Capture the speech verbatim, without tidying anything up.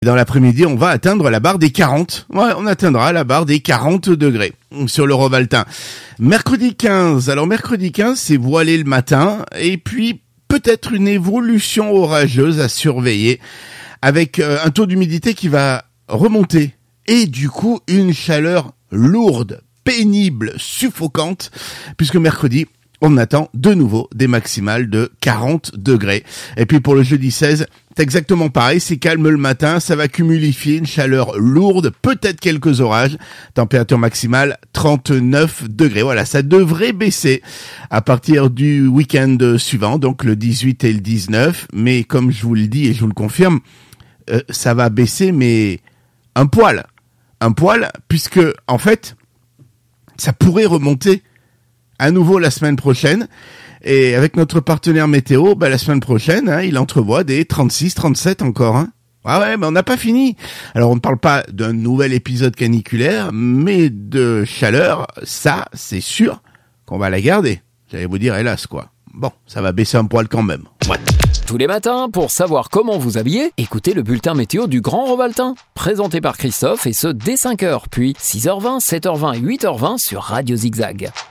Dans l'après-midi, on va atteindre la barre des quarante. Ouais, on atteindra la barre des quarante degrés sur le Rovaltain. Mercredi quinze. Alors, mercredi quinze, c'est voilé le matin. Et puis, peut-être une évolution orageuse à surveiller avec euh, un taux d'humidité qui va remonter. Et du coup, une chaleur lourde, pénible, suffocante, puisque mercredi, on attend de nouveau des maximales de quarante degrés. Et puis pour le jeudi seize, c'est exactement pareil, c'est calme le matin, ça va cumulifier une chaleur lourde, peut-être quelques orages, température maximale trente-neuf degrés. Voilà, ça devrait baisser à partir du week-end suivant, donc le dix-huit et le dix-neuf, mais comme je vous le dis et je vous le confirme, euh, ça va baisser, mais un poil, un poil, puisque en fait, ça pourrait remonter à nouveau la semaine prochaine. Et avec notre partenaire météo, bah, la semaine prochaine, hein, il entrevoit des trente-six, trente-sept encore. Hein. Ah ouais, mais on n'a pas fini. Alors on ne parle pas d'un nouvel épisode caniculaire, mais de chaleur, ça, c'est sûr qu'on va la garder. J'allais vous dire, hélas, quoi. Bon, ça va baisser un poil quand même. Ouais. Tous les matins, pour savoir comment vous habiller, écoutez le bulletin météo du Grand Rovaltain, présenté par Christophe, et ce dès cinq heures, puis six heures vingt, sept heures vingt et huit heures vingt sur Radio Zigzag.